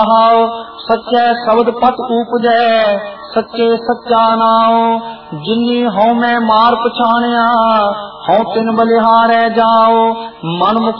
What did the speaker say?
सच्चे शब्द पत उपजै सच्चे सच्चा नाओ। जिन्नी हਉ मैं मार पछाणिया हਉ तिन बलिहारै जाओ। मन मुख